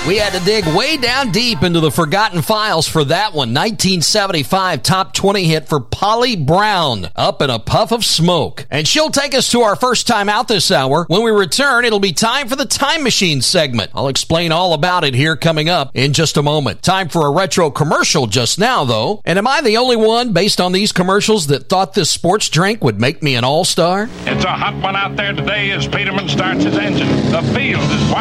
We had to dig way down deep into the forgotten files for that one. 1975 top 20 hit for Polly Brown, Up in a Puff of Smoke. And she'll take us to our first time out this hour. When we return, it'll be time for the Time Machine segment. I'll explain all about it here coming up in just a moment. Time for a retro commercial just now, though. And am I the only one, based on these commercials, that thought this sports drink would make me an all-star? It's a hot one out there today as Peterman starts his engine. The field is